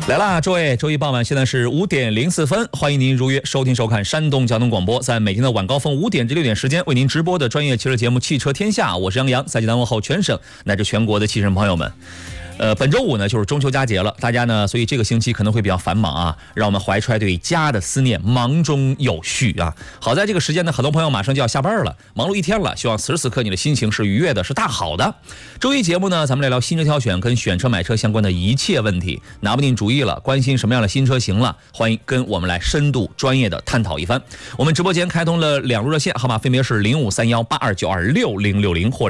来啦，各位，周一傍晚，现在是5点04分，欢迎您如约收听收看山东交通广播，在每天的晚高峰5点至6点时间为您直播的专业汽车节目《汽车天下》，我是杨洋，在济南问候全省乃至全国的汽车朋友们。本周五呢就是中秋佳节了，大家呢，所以这个星期可能会比较繁忙啊，让我们怀揣对家的思念，忙中有序啊。好在这个时间呢，很多朋友马上就要下班了，忙碌一天了，希望此时此刻你的心情是愉悦的，是大好的。周一节目呢，咱们来聊新车挑选跟选车买车相关的一切问题，拿不定主意了，关心什么样的新车型了，欢迎跟我们来深度专业的探讨一番。我们直播间开通了2路热线，号码分别是053182926060或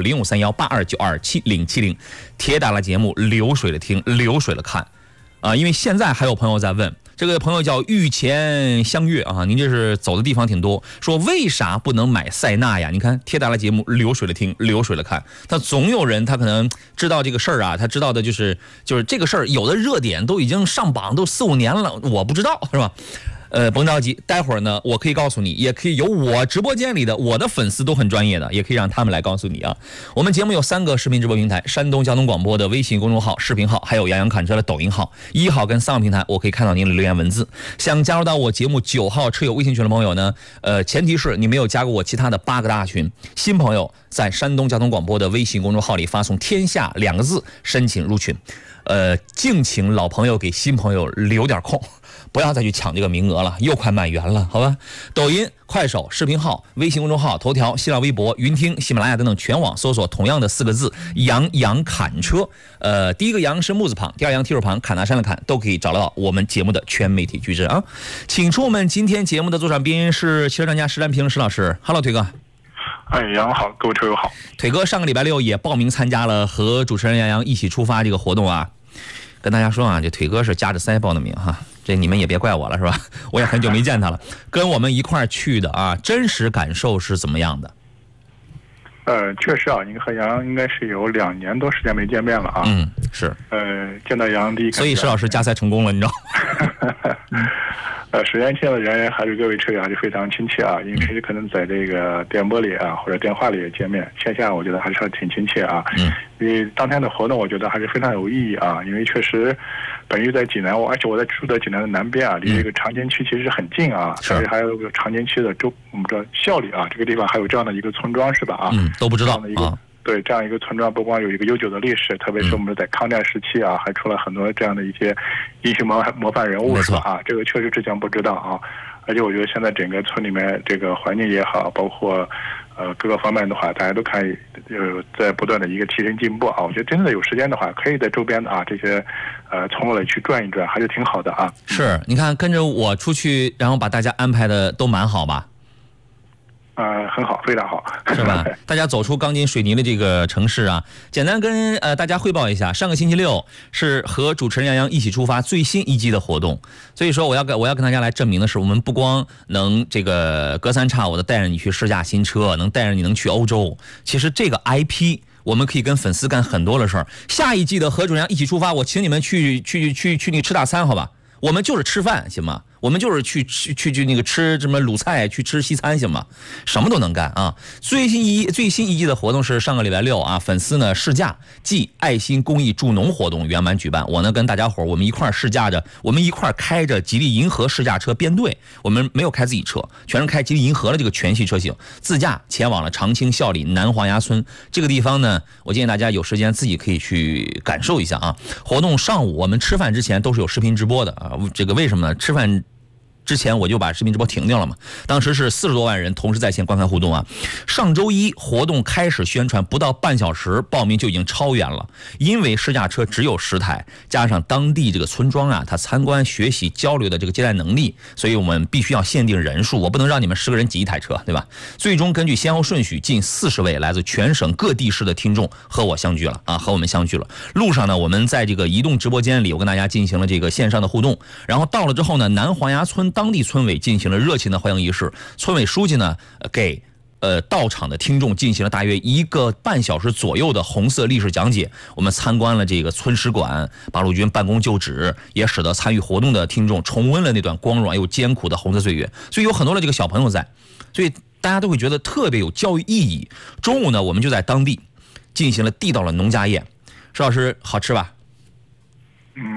053182927070，铁打了节目，流水的听，流水的看，因为现在还有朋友在问，这个朋友叫御前相悦啊，您这是走的地方挺多，说为啥不能买塞纳呀？你看铁打了节目，流水的听，流水的看，他总有人他可能知道这个事儿啊，他知道的就是这个事儿，有的热点都已经上榜都4、5年了，我不知道是吧？甭着急，待会儿呢，我可以告诉你，也可以有我直播间里的我的粉丝都很专业的，也可以让他们来告诉你啊。我们节目有3个视频直播平台：山东交通广播的微信公众号、视频号，还有杨洋侃车的抖音号。1号跟3号平台，我可以看到您的留言文字。想加入到我节目9号车友微信群的朋友呢，前提是你没有加过我其他的8个大群。新朋友在山东交通广播的微信公众号里发送"天下"2个字申请入群。敬请老朋友给新朋友留点空，不要再去抢这个名额了，又快满员了，好吧？抖音、快手、视频号、微信公众号、头条、新浪微博、云听、喜马拉雅等等全网搜索同样的4个字"杨洋侃车"。第一个杨是木字旁，第二杨提手旁，侃大山的侃，都可以找到我们节目的全媒体矩阵啊。请出我们今天节目的座上宾是汽车专家石占平石老师。Hello， 腿哥。 杨好，各位车友好。 腿哥上个礼拜6也报名参加了和主持人杨洋一起出发这个活动啊。跟大家说啊，这腿哥是夹着腮报的名哈，这你们也别怪我了是吧？我也很久没见他了，跟我们一块儿去的啊，真实感受是怎么样的？ 确实啊，您和杨应该是有2年多时间没见面了啊。 是。 见到杨第一， 所以石老师加塞成功了，你知道吗？ 首先见的人还是各位车友还是非常亲切啊，因为平时可能在这个电波里啊或者电话里也见面，线下我觉得还是挺亲切啊。因为当天的活动我觉得还是非常有意义啊，因为确实本于在济南，而且我在住在济南的南边啊，离这个长江区其实很近啊，而且还有个长江区的我们知道孝里啊这个地方还有这样的一个村庄是吧？啊， 都不知道啊。 对，这样一个村庄不光有一个悠久的历史，特别是我们在抗战时期啊，还出了很多这样的一些英雄模范人物是吧？啊，这个确实之前不知道啊。而且我觉得现在整个村里面这个环境也好，包括各个方面的话，大家都可以在不断的一个提升进步啊。我觉得真的有时间的话，可以在周边的啊这些村落里去转一转，还是挺好的啊。 是，你看跟着我出去，然后把大家安排的都蛮好吧？ 很好，非常好， 是吧？大家走出钢筋水泥的这个城市啊，简单跟大家汇报一下，上个星期6是和主持人杨洋一起出发最新一季的活动，所以说我要跟大家来证明的是，我们不光能这个隔三差五的带着你去试驾新车，能带着你能去欧洲，其实这个 IP 我们可以跟粉丝干很多的事儿。下一季的和主持人杨洋一起出发，我请你们去你吃大餐，好吧？我们就是吃饭行吗？我们就是去那个吃什么鲁菜，去吃西餐行吗？什么都能干啊！最新一季的活动是上个礼拜6啊，粉丝呢试驾暨爱心公益助农活动圆满举办。我呢跟大家伙我们一块试驾着，我们一块开着吉利银河试驾车编队，我们没有开自己车，全是开吉利银河的这个全系车型，自驾前往了长青孝里南黄崖村这个地方呢。我建议大家有时间自己可以去感受一下啊。活动上午我们吃饭之前都是有视频直播的啊，这个为什么呢？吃饭之前我就把视频直播停掉了嘛，当时是40多万人同时在线观看互动啊。上周一活动开始宣传不到半小时，报名就已经超员了，因为试驾车只有10台，加上当地这个村庄啊，它参观、学习、交流的这个接待能力，所以我们必须要限定人数，我不能让你们10个人挤一台车，对吧？最终根据先后顺序，近40位来自全省各地市的听众和我们相聚了。路上呢，我们在这个移动直播间里，我跟大家进行了这个线上的互动，然后到了之后呢，南黄崖村当地村委进行了热情的欢迎仪式，村委书记呢给到场的听众进行了大约1个半小时左右的红色历史讲解。我们参观了这个村史馆、八路军办公旧址，也使得参与活动的听众重温了那段光荣又艰苦的红色岁月。所以有很多的这个小朋友在，所以大家都会觉得特别有教育意义。中午呢，我们就在当地进行了地道的农家宴。石老师，好吃吧？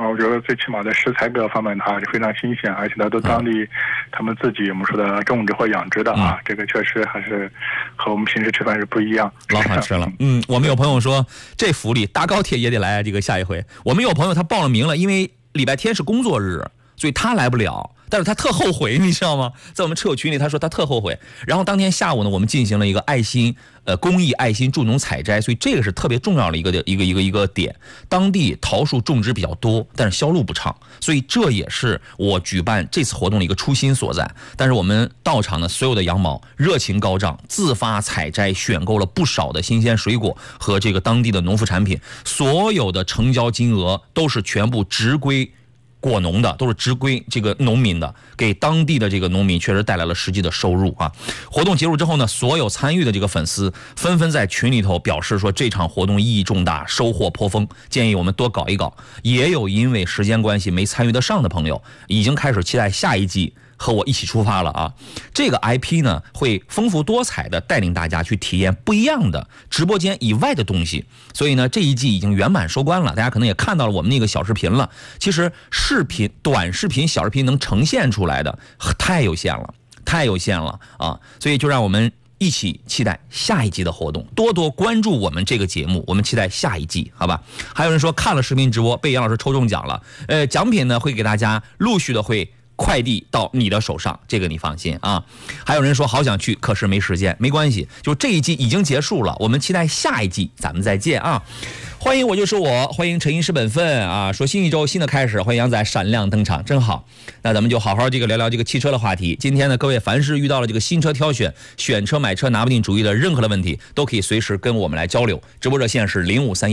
我觉得最起码在食材各方面它是非常新鲜，而且它都当地他们自己我们说的种植或养殖的啊，这个确实还是和我们平时吃饭是不一样。 老好吃了。我们有朋友说这福利搭高铁也得来，这个下一回。我们有朋友他报了名了，因为礼拜天是工作日，所以他来不了。但是他特后悔，你知道吗？在我们车友群里，他说他特后悔。然后当天下午呢，我们进行了一个公益爱心助农采摘，所以这个是特别重要的一个点。当地桃树种植比较多，但是销路不畅，所以这也是我举办这次活动的一个初心所在。但是我们到场的所有的羊毛热情高涨，自发采摘，选购了不少的新鲜水果和这个当地的农副产品，所有的成交金额都是全部直归果农的，都是直归这个农民的，给当地的这个农民确实带来了实际的收入啊。活动结束之后呢，所有参与的这个粉丝纷纷在群里头表示说这场活动意义重大，收获颇丰，建议我们多搞一搞。也有因为时间关系没参与得上的朋友，已经开始期待下一季和我一起出发了啊！这个 IP 呢，会丰富多彩的带领大家去体验不一样的直播间以外的东西。所以呢，这一季已经圆满收官了，大家可能也看到了我们那个小视频了。其实短视频、小视频能呈现出来的太有限了啊！所以就让我们一起期待下一季的活动，多多关注我们这个节目，我们期待下一季，好吧？还有人说看了视频直播被杨老师抽中奖了，奖品呢会给大家陆续的会快递到你的手上，这个你放心啊。还有人说好想去，可是没时间，没关系，就这一季已经结束了，我们期待下一季，咱们再见啊！欢迎我就是我，欢迎陈因是本分啊！说新一周新的开始，欢迎杨仔闪亮登场，真好。那咱们就好好这个聊聊这个汽车的话题。今天呢，各位凡是遇到了这个新车挑选、选车买车拿不定主意的任何的问题，都可以随时跟我们来交流。直播热线是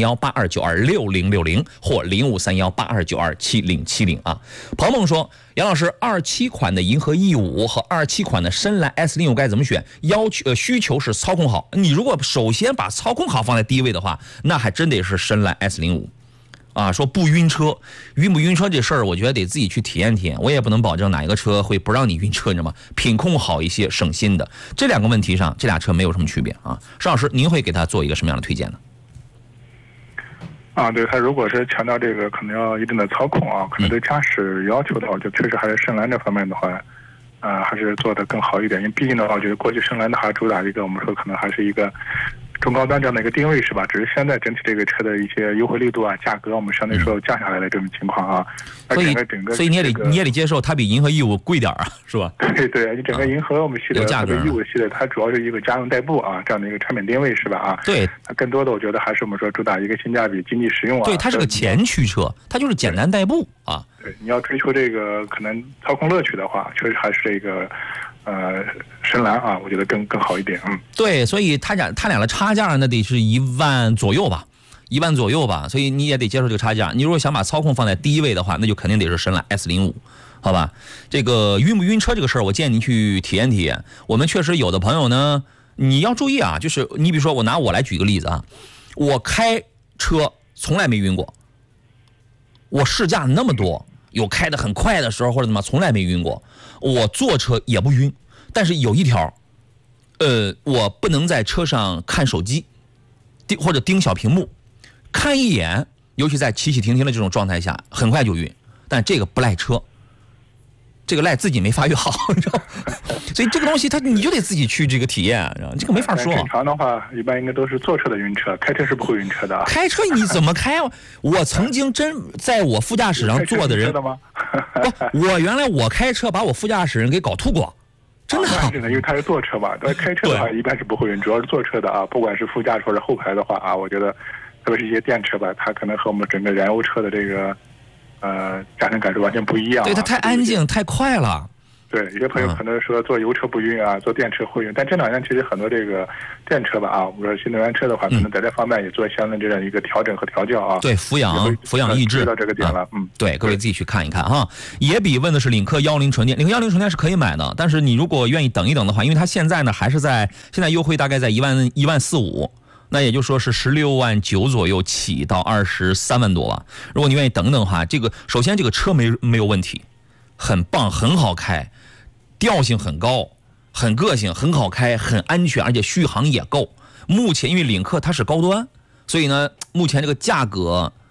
053182926060或053182927070啊。鹏鹏说，杨老师，27款的银河 E5和27款的深蓝 S05该怎么选？需求是操控好。你如果首先把操控好放在第一位的话，那还真得是深蓝 S05啊。说不晕车，晕不晕车这事儿，我觉得得自己去体验体验。我也不能保证哪一个车会不让你晕车，你知道吗？品控好一些，省心的。这两个问题上，这俩车没有什么区别啊。邵老师，您会给他做一个什么样的推荐呢？ 啊，对，他如果是强调这个可能要一定的操控啊，可能对驾驶要求的话，就确实还是深蓝这方面的话，还是做得更好一点。因为毕竟的话，我觉得过去深蓝的话主打一个我们说可能还是一个中高端这样的一个定位是吧？只是现在整体这个车的一些优惠力度啊、价格，我们相对说降下来的这种情况啊。 所以你也得接受它比银河 E5贵点啊，是吧？ 对，你整个银河我们系列和 E5系列，它主要是一个家用代步啊这样的一个产品定位是吧？啊， 对， 它更多的我觉得还是我们说主打一个性价比、经济实用啊。 对，它是个前驱车，它就是简单代步啊。 对，你要追求这个可能操控乐趣的话，确实还是这个。深蓝啊，我觉得更好一点。 对，所以他俩的差价那得是1万左右吧，1万左右吧，所以你也得接受这个差价。你如果想把操控放在第一位的话，那就肯定得是深蓝 S05，好吧？这个晕不晕车这个事儿，我建议您去体验体验。我们确实有的朋友呢，你要注意啊，就是你比如说我来举个例子啊，我开车从来没晕过，我试驾那么多，有开得很快的时候或者怎么，从来没晕过。我坐车也不晕，但是有一条，我不能在车上看手机，或者盯小屏幕，看一眼，尤其在起起停停的这种状态下，很快就晕。但这个不赖车，这个赖自己没发育好，你知道吗？所以这个东西你就得自己去这个体验，这个没法说。 正常的话，一般应该都是坐车的晕车，开车是不会晕车的。 开车你怎么开啊？我曾经真在我副驾驶上坐的人，我原来我开车把我副驾驶人给搞吐过，真的。 因为他是坐车嘛，但开车的话一般是不会晕，主要是坐车的啊，不管是副驾驶或者后排的话啊，我觉得特别是一些电车吧，它可能和我们整个燃油车的这个驾乘感受完全不一样。 对，它太安静太快了。 对，有些朋友可能说坐油车不晕啊，坐电车会晕，但这两年其实很多这个电车吧啊，我们说新能源车的话，可能在这方面也做相应这样一个调整和调教啊。 对，抚养抑制到这个点了， 对，各位自己去看一看哈。野比问的是领克10纯电，领克10纯电是可以买的，但是你如果愿意等一等的话，因为它现在呢还是现在优惠大概在1万4,500。那也就说是16万9左右起到23万多吧。如果你愿意等等的话，首先这个车没有问题，很棒，很好开，调性很高，很个性，很好开，很安全，而且续航也够。目前因为领克它是高端，所以呢，目前这个价格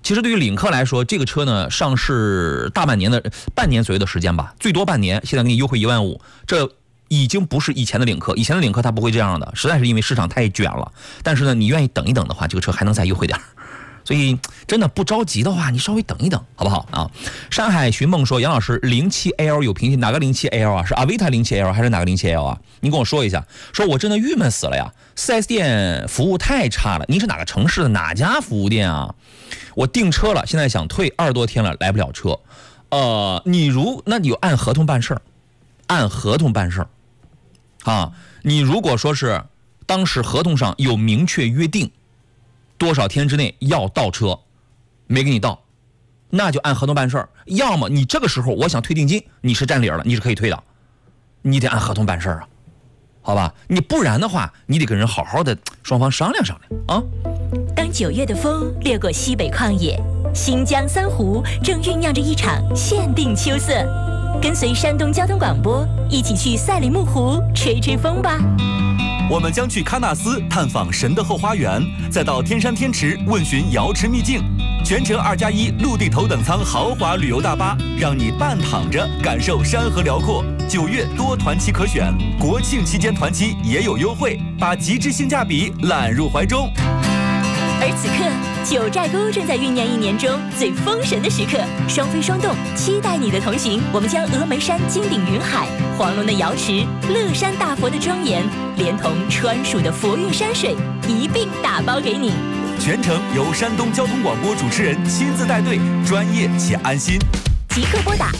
其实对于领克来说，这个车呢上市大半年左右的时间吧，最多半年，现在给你优惠15000，这已经不是以前的领克，以前的领克它不会这样的，实在是因为市场太卷了。但是呢，你愿意等一等的话，这个车还能再优惠点。所以真的不着急的话，你稍微等一等，好不好啊？山海寻梦说，杨老师07L 有评级，哪个07L啊？是阿维塔07L还是哪个07L啊？您跟我说一下。说我真的郁闷死了呀，4S 店服务太差了。您是哪个城市的哪家服务店啊？我订车了，现在想退，20多天了来不了车。那你就按合同办事儿，按合同办事儿啊。你如果说是当时合同上有明确约定，多少天之内要到车，没给你到，那就按合同办事儿。要么你这个时候我想退定金，你是占理了，你是可以退的，你得按合同办事儿啊，好吧？你不然的话，你得跟人好好的双方商量商量啊。 当9月的风掠过西北旷野，新疆三湖正酝酿着一场限定秋色。跟随山东交通广播一起去赛里木湖吹吹风吧。 我们将去喀纳斯探访神的后花园，再到天山天池问询瑶池秘境，全程2+1陆地头等舱豪华旅游大巴，让你半躺着感受山河辽阔。9月多团期可选，国庆期间团期也有优惠，把极致性价比揽入怀中。 而此刻，九寨沟正在酝酿1年中最封神的时刻，双飞双动，期待你的同行。我们将峨眉山金顶云海、黄龙的瑶池、乐山大佛的庄严，连同川蜀的佛韵山水一并打包给你。 全程由山东交通广播主持人亲自带队，专业且安心。 即刻拨打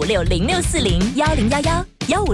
15606401011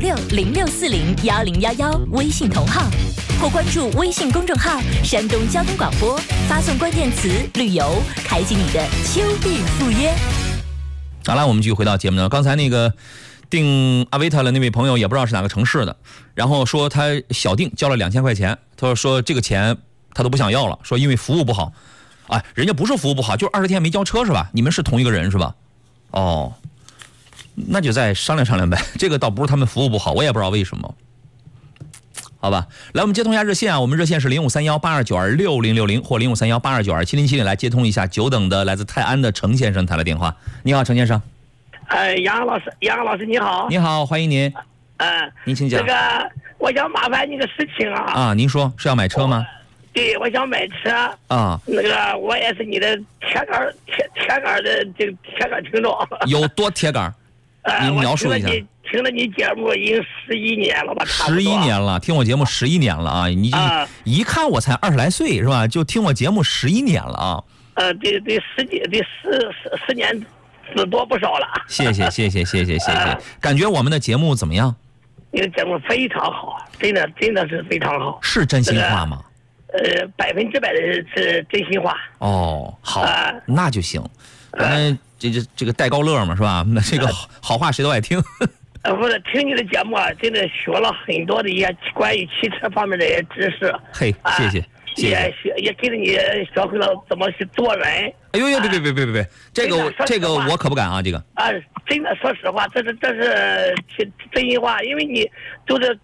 15606401011微信同号，或关注微信公众号山东交通广播，发送关键词旅游，开启你的秋日赴约。 好了，我们继续回到节目呢。刚才那个订阿维塔的那位朋友也不知道是哪个城市的，然后说他小订交了2000块钱，他说这个钱他都不想要了，说因为服务不好。哎，人家不是服务不好，就是20天没交车是吧？你们是同一个人是吧？哦，那就再商量商量呗。这个倒不是他们服务不好，我也不知道为什么。好吧，来我们接通一下热线啊，我们热线是053182926060或053182927070，来接通一下久等的来自泰安的程先生他的电话。你好，程先生。 杨老师你好。 你好，欢迎您。您请讲。 这个我想麻烦你个事情啊。 啊，您说是要买车吗？ 对，我想买车。 啊。 那个我也是你的铁杆的这个铁杆听众。有多铁杆？您描述一下。 听了你节目已经11年了吧？差不多。 11年了，听我节目11年了啊！你一看我才20来岁是吧？就听我节目11年了啊！ 对，10年多不少了。 谢谢。感觉我们的节目怎么样？ 你的节目非常好，真的是非常好。 是真心话吗 ？100%的是真心话。 哦，好，那就行。这个戴高乐嘛是吧？那这个好话谁都爱听。 不是，听你的节目啊，真的学了很多的一些关于汽车方面的一些知识。 嘿，谢谢。 也给你学会了怎么去做人。 哎呦，别，这个我可不敢啊，这个。 真的，说实话，这是真心话，因为你都是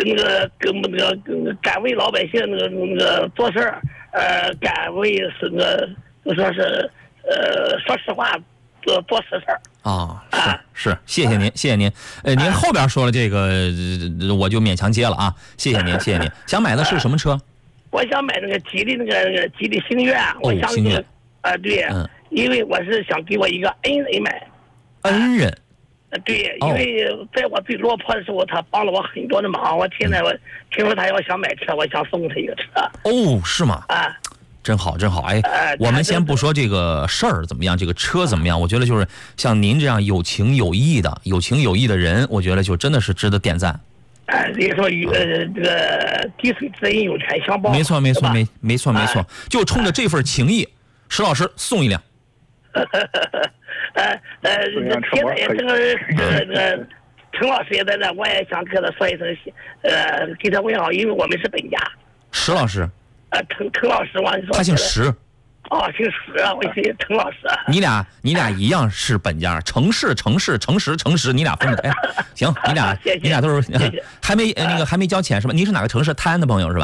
敢为老百姓那个做事儿，敢为就说是说实话。做实事啊，是，谢谢您。您后边说了这个，我就勉强接了啊。谢谢您。想买的是什么车？ 我想买那个吉利吉利星越。我想星越。 对，因为我是想给我一个恩人买。 恩人。 对，因为在我最落魄的时候，他帮了我很多的忙。我现在我听说他要想买车，我想送他一个车。 哦，是吗？真好。哎，我们先不说这个事儿怎么样，这个车怎么样，我觉得就是像您这样有情有义的人，我觉得就真的是值得点赞。 所以说这个滴水之恩有权相报。没错， 就冲着这份情谊，石老师送一辆。 现在这个陈老师也在这，我也想跟他说一声，给他问好，因为我们是本家。 石老师。 陈老师，我说他姓石。 姓石啊，我姓陈老师。 你俩一样是本家，城市，你俩分的。哎，行，你俩都是还没交钱是吧？你是哪个城市？泰安的朋友是吧？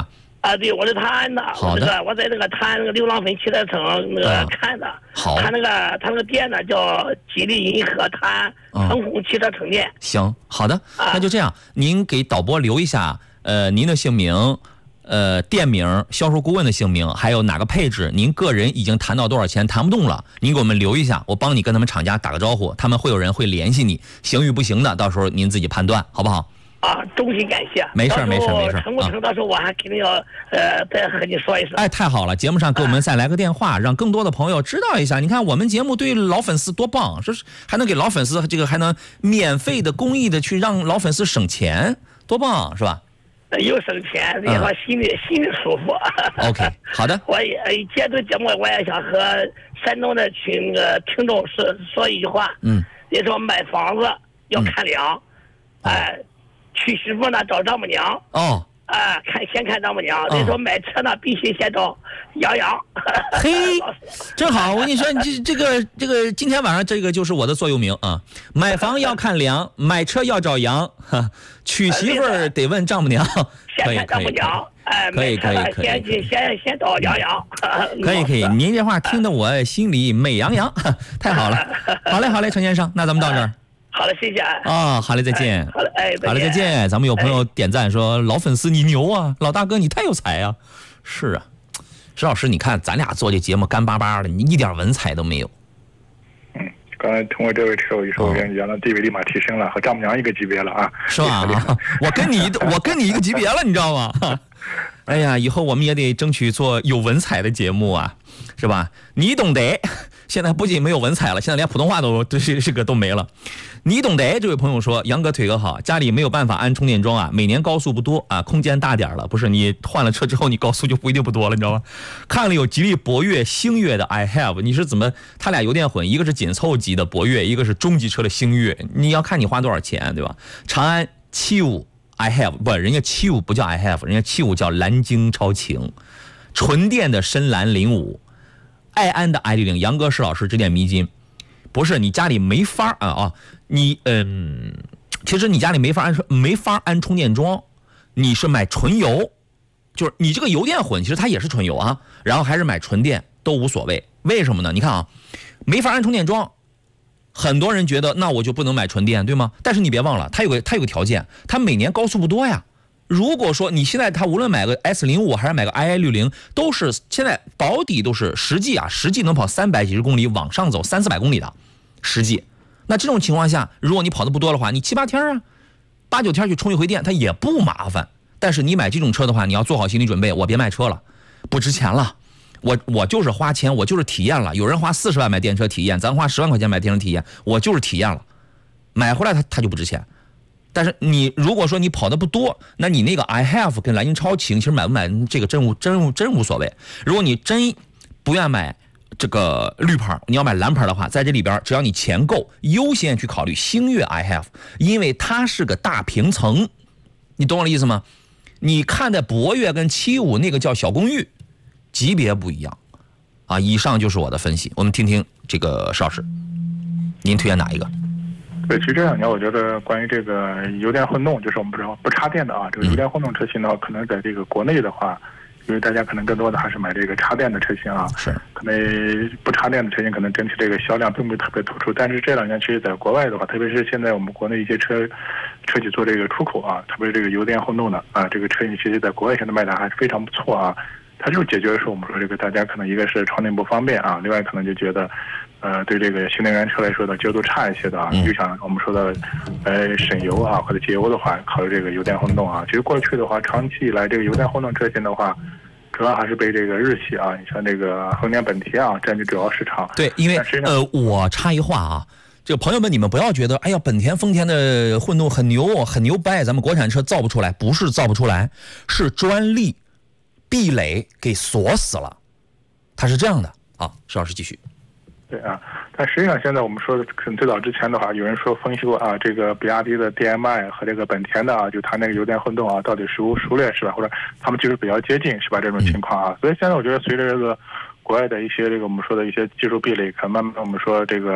啊，对，我是泰安的。 好的， 我在那个泰安那个刘浪芬汽车城那个看的。 好。 他那个店呢叫吉利银河泰安腾宏汽车城店。 行，好的，那就这样，您给导播留一下您的姓名。店名、销售顾问的姓名，还有哪个配置，您个人已经谈到多少钱，谈不动了，您给我们留一下，我帮你跟他们厂家打个招呼，他们会有人会联系你，行与不行的，到时候您自己判断，好不好？ 啊，衷心感谢。 没事。 成不成，到时候我还肯定要再和你说一声。 哎，太好了，节目上给我们再来个电话，让更多的朋友知道一下。你看我们节目对老粉丝多棒，说是还能给老粉丝这个还能免费的公益的去让老粉丝省钱，多棒，是吧？ 又省钱，也说心里舒服。 OK， 好的。 我也接着节目，我也想和山东的听众说一句话。也说买房子要看粮，娶媳妇呢找丈母娘。哦。先看丈母娘。所以说买车呢必须先找杨洋。 嘿，真好！我跟你说，你这个今天晚上这个就是我的座右铭啊。买房要看粮，买车要找杨，娶媳妇儿得问丈母娘。 先看丈母娘。 可以。 先找杨洋。 可以，您这话听得我心里美洋洋，太好了。好嘞，陈先生，那咱们到这儿。 好了，谢谢啊！好嘞，再见。 好嘞， 好嘞，再见。咱们有朋友点赞说：“老粉丝你牛啊，老大哥你太有才啊！”是啊，石老师，你看咱俩做这节目干巴巴的，你一点文采都没有。 刚才通过这位车友一说，杨的地位立马提升了，和丈母娘一个级别了啊！ 是吧？我跟你一个级别了，你知道吗？哎呀，以后我们也得争取做有文采的节目啊，是吧？你懂得。现在不仅没有文采了，现在连普通话都没了。你懂得，这位朋友说，杨哥腿哥好，家里没有办法安充电桩啊，每年高速不多啊，空间大点了，不是你换了车之后，你高速就不一定不多了，你知道吗？看了有吉利博越、星越的 I have， 你是怎么？他俩油电混，一个是紧凑级的博越，一个是中级车的星越，你要看你花多少钱，对吧？长安75 I have 不，人家75不叫 I have， 人家75叫蓝鲸超晴，纯电的深蓝05。爱安的 i60， 杨哥石老师指点迷津，不是你家里没法你其实你家里没法安充电桩，你是买纯油，就是你这个油电混，其实它也是纯油啊，然后还是买纯电都无所谓。为什么呢？你看啊，没法安充电桩，很多人觉得那我就不能买纯电，对吗？但是你别忘了，它有个条件，它每年高速不多呀。如果说你现在他无论买个 S05 还是买个 II60，都是现在保底都是实际能跑300几十公里往上走300-400公里的实际。那这种情况下，如果你跑得不多的话，你7-8天啊，8-9天去充一回电，它也不麻烦。但是你买这种车的话，你要做好心理准备，我别卖车了，不值钱了。我就是花钱，我就是体验了。有人花40万买电车体验，咱花10万块钱买电车体验，我就是体验了。买回来它就不值钱。但是你如果说你跑的不多，那你那个 I have 跟蓝鲸超晴，其实买不买这个真无所谓。如果你真不愿买这个绿牌，你要买蓝牌的话，在这里边只要你钱够，优先去考虑星越 I have， 因为它是个大平层，你懂我的意思吗？你看的博越跟75那个叫小公寓，级别不一样啊。以上就是我的分析，我们听听这个邵老师，您推荐哪一个？ 对，其实这两年我觉得关于这个油电混动，就是我们不插电的啊，这个油电混动车型呢，可能在这个国内的话，因为大家可能更多的还是买这个插电的车型啊， 是， 可能不插电的车型可能整体这个销量并不是特别突出，但是这两年其实在国外的话，特别是现在我们国内一些车企做这个出口啊，特别是这个油电混动的啊，这个车型其实在国外现在卖的还是非常不错啊。它就解决的是我们说这个大家可能一个是充电不方便啊，另外可能就觉得对这个新能源车来说的接受度差一些的啊，就像我们说的省油啊或者节油的话，考虑这个油电混动啊。其实过去的话，长期以来这个油电混动车型的话，主要还是被这个日系啊，你像这个丰田、本田啊占据主要市场。 对，因为我插一话啊，这个朋友们你们不要觉得哎呀本田、丰田的混动很牛很牛掰，咱们国产车造不出来，不是造不出来，是专利壁垒给锁死了，它是这样的啊。石老师继续。 对啊，但实际上现在我们说的可能最早之前的话，有人说分析过啊，这个比亚迪的 DMI 和这个本田的啊，就它那个油电混动啊，到底孰劣是吧？或者他们技术比较接近是吧？这种情况啊，所以现在我觉得随着这个国外的一些这个我们说的一些技术壁垒，可能慢慢我们说这个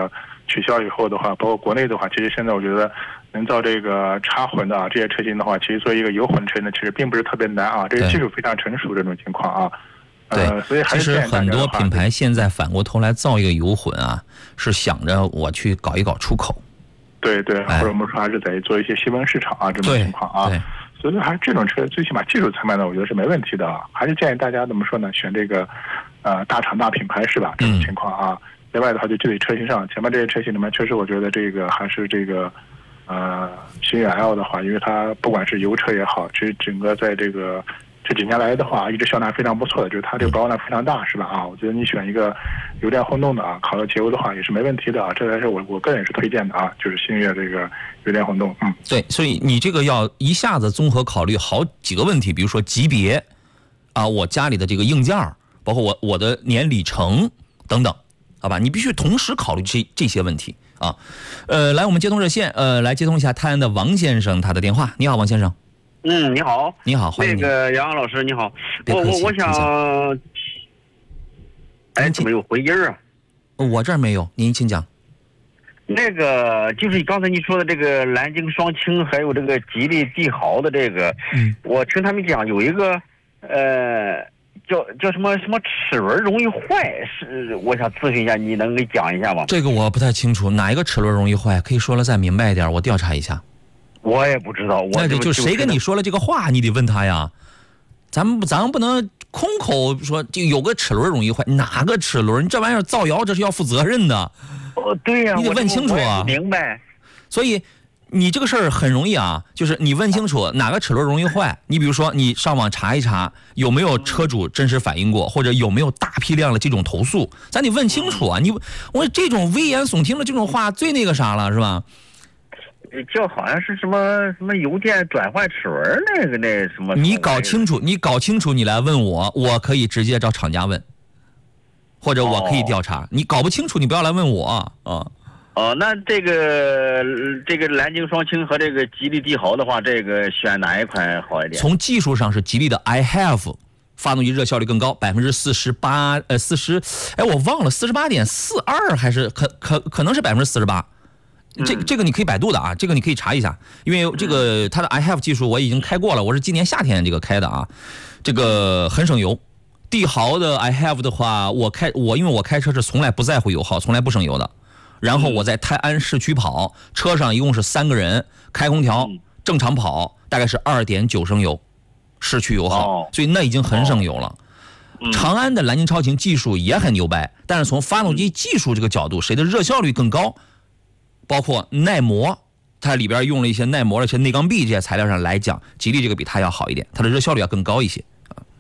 取消以后的话，包括国内的话，其实现在我觉得能造这个插混的这些车型的话，其实做一个油混车呢，其实并不是特别难啊，这个技术非常成熟这种情况啊。 对， 所以还是其实很多品牌现在反过头来造一个油混啊，是想着我去搞一搞出口。 对对，或者我们说还是在做一些细分市场这种情况啊。所以还是这种车最起码技术层面呢，我觉得是没问题的啊。还是建议大家怎么说呢，选这个大厂大品牌是吧？这种情况啊。另外的话就具体车型上，前面这些车型里面确实我觉得这个还是这个星越 L 的话，因为它不管是油车也好，其实整个在这几年来的话，一直销量非常不错的，就是它这个保有量非常大，是吧？啊，我觉得你选一个油电混动的考虑节油的话也是没问题的啊。这才是我个人是推荐的啊，就是星越这个油电混动。 对，所以你这个要一下子综合考虑好几个问题，比如说级别我家里的这个硬件，包括我的年里程等等，好吧？你必须同时考虑这些问题啊。来，我们接通热线，来接通一下泰安的王先生他的电话。你好，王先生。 你好， 你好，欢迎你。 那个杨老师你好，我想，怎么有回音啊？ 我这儿没有，您请讲。 那个就是刚才你说的这个蓝鲸双擎，还有这个吉利帝豪的这个，我听他们讲有一个叫什么齿轮容易坏，是我想咨询一下，你能给讲一下吗？ 这个我不太清楚，哪一个齿轮容易坏？可以说了再明白一点，我调查一下。 我也不知道， 那就谁跟你说了这个话，你得问他呀。咱们不能空口说就有个齿轮容易坏，哪个齿轮？你这玩意儿造谣，这是要负责任的。 对呀， 你得问清楚啊。 明白。 所以你这个事儿很容易啊，就是你问清楚哪个齿轮容易坏。你比如说，你上网查一查有没有车主真实反映过，或者有没有大批量的这种投诉，咱得问清楚啊。我这种危言耸听的这种话最那个啥了，是吧？ 就好像是什么油电转换齿轮那什么。你搞清楚，你来问我，我可以直接找厂家问，或者我可以调查。你搞不清楚，你不要来问我啊。 那这个蓝鲸双擎和这个吉利帝豪的话，这个选哪一款好一点？ 从技术上是吉利的 iHave， 发动机热效率更高，48%，我忘了48.42还是可能是48%。这个你可以百度的啊，这个你可以查一下，因为这个它的 iHave 技术我已经开过了，我是今年夏天这个开的啊，这个很省油。帝豪的 iHave 的话，因为我开车是从来不在乎油耗，从来不省油的。然后我在泰安市区跑，车上一共是3个人，开空调，正常跑大概是2.9升油，市区油耗，所以那已经很省油了。长安的蓝鲸超擎技术也很牛掰，但是从发动机技术这个角度，谁的热效率更高？包括耐磨，它里边用了一些耐磨的一些内钢壁这些材料上来讲，吉利这个比它要好一点，它的热效率要更高一些。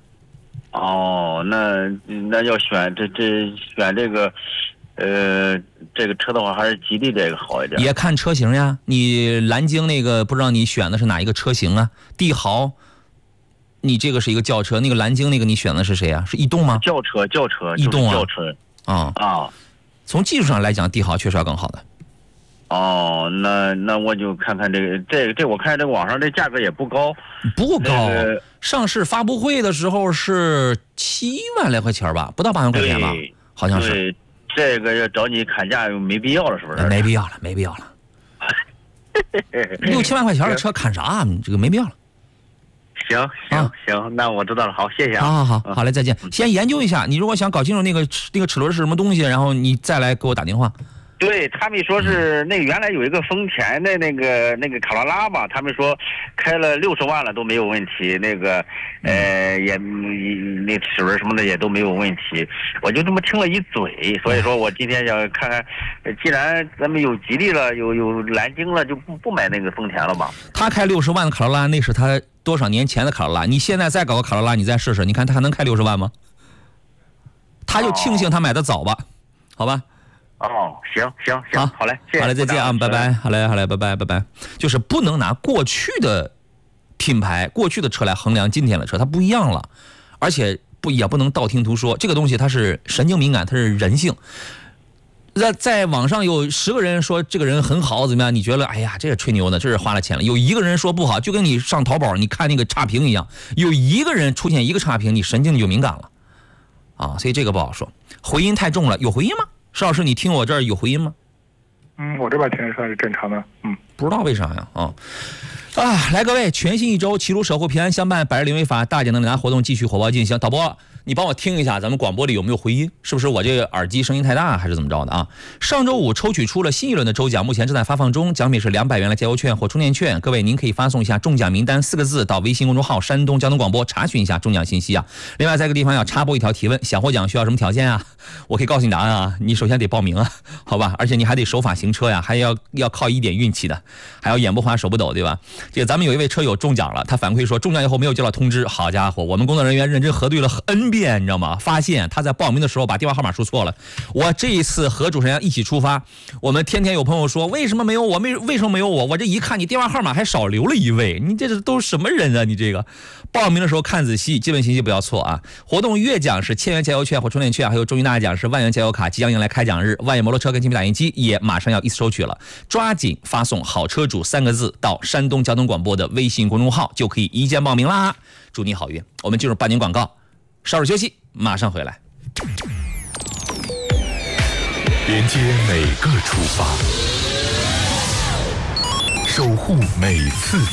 那要选选这个车的话，还是吉利这个好一点。 也看车型呀，你蓝鲸那个不知道你选的是哪一个车型啊？帝豪，你这个是一个轿车，那个蓝鲸那个你选的是谁啊？是逸动吗？ 轿车， 逸动啊， 轿车从技术上来讲，帝豪确实要更好的。 那我就看看这我看这网上这价格也不高， 上市发布会的时候是7万来块钱吧，不到8万块钱吧，好像是。 这个要找你砍价没必要了，是不是？ 没必要了。6、7万块钱的车砍啥？这个没必要了。 行，那我知道了。好，谢谢啊。 好嘞，再见。先研究一下，你如果想搞清楚那个齿轮是什么东西，然后你再来给我打电话。 对他们说是那原来有一个丰田的那个卡罗拉吧，他们说开了60万了都没有问题，那个也那齿轮什么的也都没有问题，我就这么听了一嘴，所以说我今天想看看，既然咱们有吉利了，有蓝鲸了，就不买那个丰田了吧？ 他开60万的卡罗拉，那是他多少年前的卡罗拉，你现在再搞个卡罗拉，你再试试，你看他还能开60万吗？他就庆幸他买的早吧，好吧。 行，好嘞，谢谢， 好嘞，再见啊，拜拜，好嘞，拜拜。就是不能拿过去的品牌、过去的车来衡量今天的车，它不一样了，而且也不能道听途说，这个东西它是神经敏感，它是人性。在网上有10个人说这个人很好怎么样，你觉得哎呀这个吹牛的，这是花了钱了。有1个人说不好，就跟你上淘宝你看那个差评一样，有1个人出现1个差评，你神经就敏感了啊，所以这个不好说。回音太重了，有回音吗？石老师，你听我这儿有回音吗？ 我这边天算是正常的。 不知道为啥呀？来各位，全新一周齐鲁守护平安相伴百日零违法大奖的拿活动继续火爆进行。导播，你帮我听一下咱们广播里有没有回音？是不是我这个耳机声音太大，还是怎么着的啊？上周五抽取出了新一轮的周奖，目前正在发放中，奖品是200元的加油券或充电券。各位，您可以发送一下中奖名单4个字到微信公众号山东交通广播查询一下中奖信息啊。另外，在这个地方要插播一条提问：想获奖需要什么条件啊？我可以告诉你答案啊，你首先得报名啊，好吧？而且你还得守法行车呀，还要靠一点运气的，还要眼不花手不抖，对吧？这个咱们有一位车友中奖了，他反馈说中奖以后没有接到通知。好家伙，我们工作人员认真核对了 N 遍，你知道吗？发现他在报名的时候把电话号码输错了。我这一次和主持人一起出发，我们天天有朋友说为什么没有我？为什么没有我？我这一看你电话号码还少留了一位，你这都是什么人啊？你这个报名的时候看仔细，基本信息不要错啊。活动月奖是1000元加油券或充电券，还有终极大奖是1万元加油卡，即将迎来开奖日，万元摩托车跟金币打印机也马上要一次收取了，抓紧发送好车主3个字到山东交通广播的微信公众号，就可以一键报名啦。祝你好运。我们进入半年广告，稍事休息，马上回来。 连接每个出发，守护每次